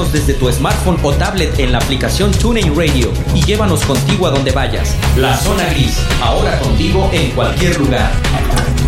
Escúchanos desde tu smartphone o tablet en la aplicación TuneIn Radio y llévanos contigo a donde vayas. La Zona Gris, ahora contigo en cualquier lugar.